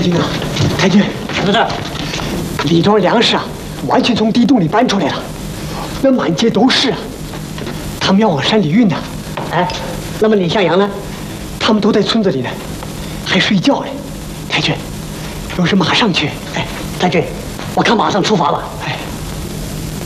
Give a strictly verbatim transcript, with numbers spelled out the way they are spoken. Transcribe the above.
军啊，太君， 什么事？ 李庄粮食啊，完全从地洞里搬出来了，那满街都是啊。他们要往山里运呢。 哎，那么李向阳呢？ 他们都在村子里呢，还睡觉呢。太君，有事马上去。 哎，太君，我看马上出发吧。 哎。